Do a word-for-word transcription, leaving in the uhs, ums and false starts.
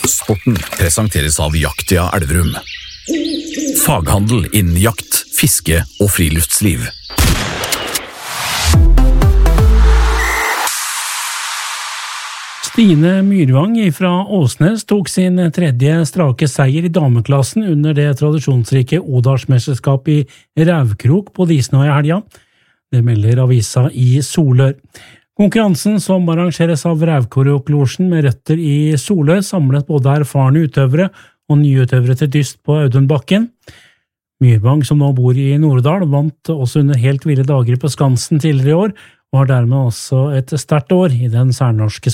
Sporten presenteres av Jaktia Elverum. Faghandel innen jakt, fiske og friluftsliv. Stine Myrvang fra Åsnes tok sin tredje strake seier i dameklassen under det tradisjonsrike Odalsmesterskapet i Rævkrok på Disnøy i helga. Det melder avisa i Solør. Konkurransen, som arrangeres av Rævkroklosjen med røtter i Solør, samlet både erfarne utøvere og nyutøvere til dyst på Audunbakken. Myrvang, som nå bor i Nordal, vant også under helt ville dager på Skansen tidligere i år, og har dermed også et sterkt år i den særnorske